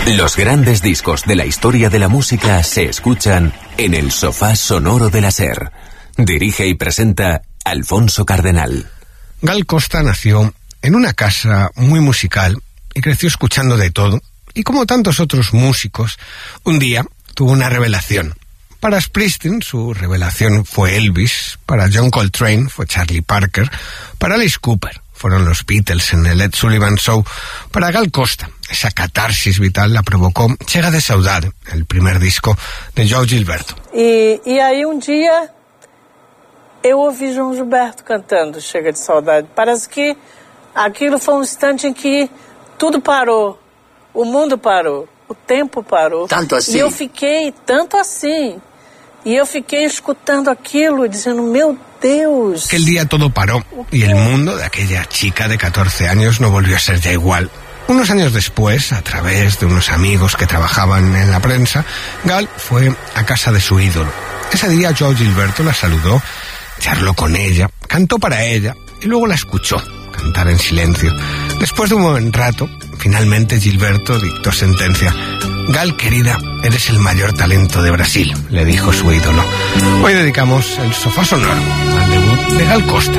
Los grandes discos de la historia de la música se escuchan en el sofá sonoro de la SER. Dirige y presenta Alfonso Cardenal. Gal Costa nació en una casa muy musical y creció escuchando de todo. Y como tantos otros músicos, un día tuvo una revelación. Para Springsteen su revelación fue Elvis, para John Coltrane fue Charlie Parker, para Alice Cooper fueron los Beatles en el Ed Sullivan Show. Para Gal Costa, esa catarsis vital la provocó Chega de Saudade, el primer disco de João Gilberto. E aí dia eu ouvi João Gilberto cantando Chega de Saudade. Parece que aquilo foi instante em que tudo parou, o mundo parou, o tempo parou. Tanto assim? E eu fiquei tanto assim. Y yo fiqué escuchando aquello y diciendo, meu Deus. Aquel día todo paró y el mundo de aquella chica de 14 años no volvió a ser ya igual. Unos años después, a través de unos amigos que trabajaban en la prensa, Gal fue a casa de su ídolo. Ese día João Gilberto la saludó, charló con ella, cantó para ella y luego la escuchó cantar en silencio. Después de un buen rato, finalmente Gilberto dictó sentencia. Gal, querida, eres el mayor talento de Brasil, le dijo su ídolo. Hoy dedicamos el sofá sonoro al debut de Gal Costa.